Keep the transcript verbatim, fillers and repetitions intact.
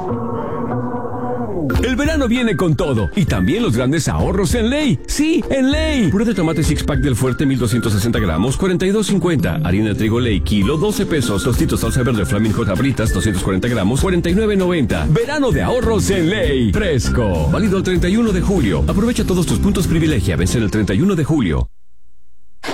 El verano viene con todo, y también los grandes ahorros en Ley. ¡Sí, en Ley! Puré de tomate six pack del Fuerte, mil doscientos sesenta gramos, cuarenta y dos cincuenta. Harina de trigo Ley, kilo, doce pesos. Tostitos salsa verde Flaming Hot Abritas, doscientos cuarenta gramos, cuarenta y nueve noventa. Verano de ahorros en Ley. Fresco. Válido el treinta y uno de julio. Aprovecha todos tus puntos privilegia. Vence el treinta y uno de julio.